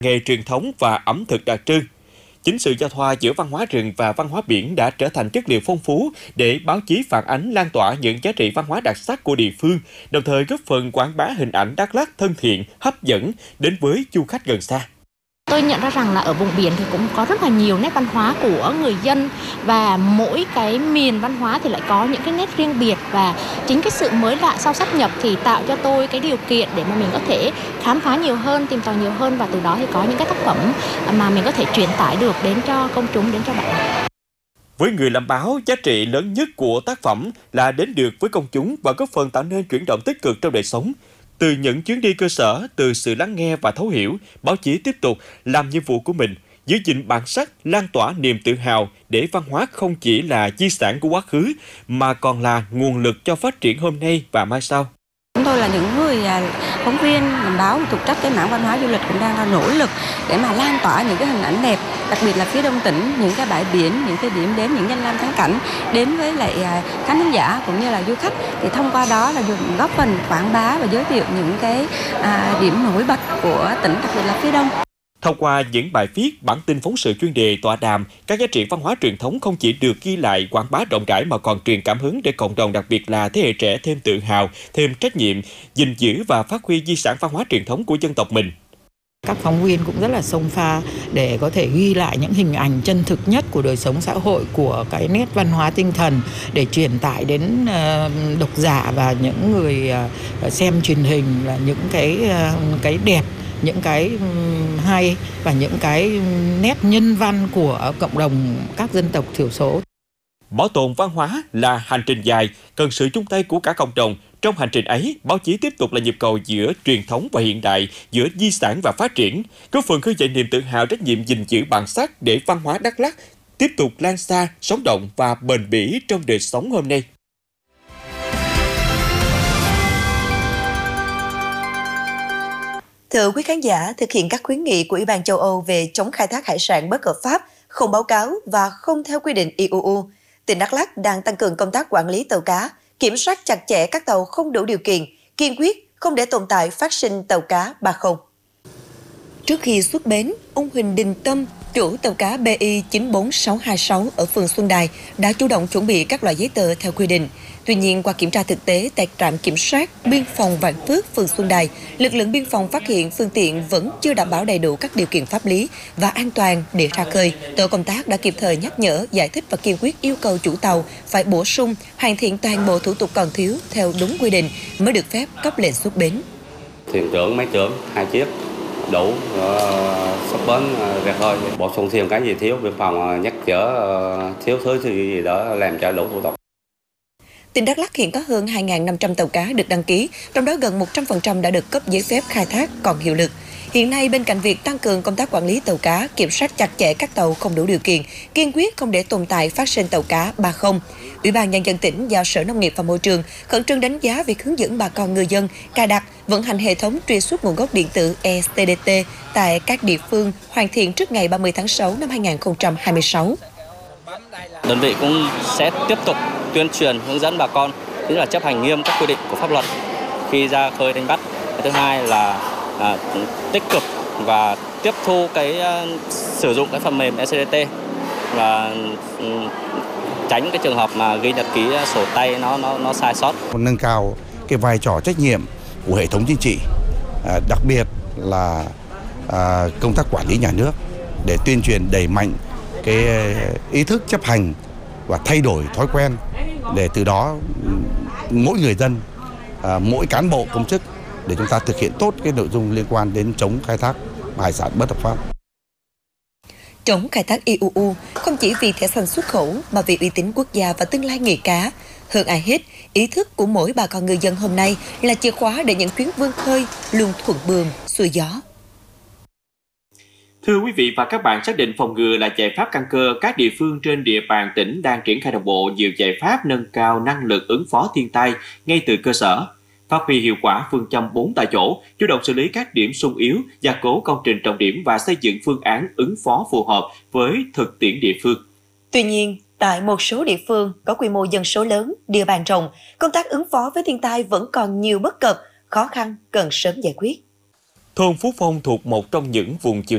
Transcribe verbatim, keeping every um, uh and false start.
nghề truyền thống và ẩm thực đặc trưng. Chính sự giao thoa giữa văn hóa rừng và văn hóa biển đã trở thành chất liệu phong phú để báo chí phản ánh lan tỏa những giá trị văn hóa đặc sắc của địa phương, đồng thời góp phần quảng bá hình ảnh Đắk Lắk thân thiện, hấp dẫn đến với du khách gần xa. Tôi nhận ra rằng là ở vùng biển thì cũng có rất là nhiều nét văn hóa của người dân, và mỗi cái miền văn hóa thì lại có những cái nét riêng biệt, và chính cái sự mới lạ sau sáp nhập thì tạo cho tôi cái điều kiện để mà mình có thể khám phá nhiều hơn, tìm tòi nhiều hơn, và từ đó thì có những cái tác phẩm mà mình có thể truyền tải được đến cho công chúng, đến cho bạn đọc. Với người làm báo, giá trị lớn nhất của tác phẩm là đến được với công chúng và góp phần tạo nên chuyển động tích cực trong đời sống. Từ những chuyến đi cơ sở, từ sự lắng nghe và thấu hiểu, báo chí tiếp tục làm nhiệm vụ của mình, giữ gìn bản sắc, lan tỏa niềm tự hào để văn hóa không chỉ là di sản của quá khứ, mà còn là nguồn lực cho phát triển hôm nay và mai sau. Chúng tôi là những người phóng viên làm báo thuộc trách cái mảng văn hóa du lịch cũng đang nỗ lực để mà lan tỏa những cái hình ảnh đẹp, đặc biệt là phía đông tỉnh, những cái bãi biển, những cái điểm đến, những danh lam thắng cảnh đến với lại khán giả cũng như là du khách, thì thông qua đó là dùng góp phần quảng bá và giới thiệu những cái à, điểm nổi bật của tỉnh, đặc biệt là phía đông. Thông qua những bài viết, bản tin phóng sự chuyên đề, tọa đàm, các giá trị văn hóa truyền thống không chỉ được ghi lại, quảng bá rộng rãi mà còn truyền cảm hứng để cộng đồng, đặc biệt là thế hệ trẻ thêm tự hào, thêm trách nhiệm, gìn giữ và phát huy di sản văn hóa truyền thống của dân tộc mình. Các phóng viên cũng rất là xông pha để có thể ghi lại những hình ảnh chân thực nhất của đời sống xã hội, của cái nét văn hóa tinh thần để truyền tải đến độc giả và những người xem truyền hình là những cái cái đẹp, những cái hay và những cái nét nhân văn của cộng đồng các dân tộc thiểu số. Bảo tồn văn hóa là hành trình dài, cần sự chung tay của cả cộng đồng. Trong hành trình ấy, báo chí tiếp tục là nhịp cầu giữa truyền thống và hiện đại, giữa di sản và phát triển, góp phần khơi dậy niềm tự hào, trách nhiệm gìn giữ bản sắc để văn hóa Đắk Lắk tiếp tục lan xa, sống động và bền bỉ trong đời sống hôm nay. Thưa quý khán giả, thực hiện các khuyến nghị của Ủy ban châu Âu về chống khai thác hải sản bất hợp pháp, không báo cáo và không theo quy định i u u, tỉnh Đắk Lắk đang tăng cường công tác quản lý tàu cá, kiểm soát chặt chẽ các tàu không đủ điều kiện, kiên quyết không để tồn tại phát sinh tàu cá ba không. Trước khi xuất bến, ông Huỳnh Đình Tâm, chủ tàu cá B I chín bốn sáu hai sáu ở phường Xuân Đài đã chủ động chuẩn bị các loại giấy tờ theo quy định. Tuy nhiên, qua kiểm tra thực tế tại trạm kiểm soát biên phòng Vạn Phước, phường Xuân Đài, lực lượng biên phòng phát hiện phương tiện vẫn chưa đảm bảo đầy đủ các điều kiện pháp lý và an toàn để ra khơi. Tổ công tác đã kịp thời nhắc nhở, giải thích và kiên quyết yêu cầu chủ tàu phải bổ sung, hoàn thiện toàn bộ thủ tục còn thiếu theo đúng quy định mới được phép cấp lệnh xuất bến. Thuyền trưởng, máy trưởng, hai chiếc đủ uh, xuất bến uh, ra khơi, bổ sung thêm cái gì thiếu, biên phòng uh, nhắc nhở uh, thiếu thứ gì đó làm cho đủ thủ tục. Tỉnh Đắk Lắk hiện có hơn hai nghìn năm trăm tàu cá được đăng ký, trong đó gần một trăm phần trăm đã được cấp giấy phép khai thác còn hiệu lực. Hiện nay, bên cạnh việc tăng cường công tác quản lý tàu cá, kiểm soát chặt chẽ các tàu không đủ điều kiện, kiên quyết không để tồn tại phát sinh tàu cá ba không, Ủy ban Nhân dân tỉnh giao Sở Nông nghiệp và Môi trường khẩn trương đánh giá việc hướng dẫn bà con ngư dân cài đặt, vận hành hệ thống truy xuất nguồn gốc điện tử e T D T tại các địa phương, hoàn thiện trước ngày ba mươi tháng sáu năm hai nghìn không trăm hai mươi sáu. Đơn vị cũng sẽ tiếp tục tuyên truyền hướng dẫn bà con, tức là chấp hành nghiêm các quy định của pháp luật khi ra khơi đánh bắt. Thứ hai là à, tích cực và tiếp thu cái uh, sử dụng cái phần mềm e C D T và um, tránh cái trường hợp mà ghi nhật ký sổ tay nó nó nó sai sót. Nâng cao cái vai trò trách nhiệm của hệ thống chính trị, à, đặc biệt là à, công tác quản lý nhà nước để tuyên truyền đẩy mạnh cái ý thức chấp hành và thay đổi thói quen để từ đó mỗi người dân, à, mỗi cán bộ công chức để chúng ta thực hiện tốt cái nội dung liên quan đến chống khai thác hải sản bất hợp pháp. Chống khai thác i u u không chỉ vì thẻ xanh xuất khẩu mà vì uy tín quốc gia và tương lai nghề cá. Hơn ai hết, ý thức của mỗi bà con ngư dân hôm nay là chìa khóa để những chuyến vươn khơi luôn thuận buồm xuôi gió. Thưa quý vị và các bạn, xác định phòng ngừa là giải pháp căn cơ, các địa phương trên địa bàn tỉnh đang triển khai đồng bộ nhiều giải pháp nâng cao năng lực ứng phó thiên tai ngay từ cơ sở, phát huy hiệu quả phương châm bốn tại chỗ, chủ động xử lý các điểm xung yếu, gia cố công trình trọng điểm và xây dựng phương án ứng phó phù hợp với thực tiễn địa phương. Tuy nhiên, tại một số địa phương có quy mô dân số lớn, địa bàn rộng, công tác ứng phó với thiên tai vẫn còn nhiều bất cập, khó khăn cần sớm giải quyết. Thôn Phú Phong thuộc một trong những vùng chịu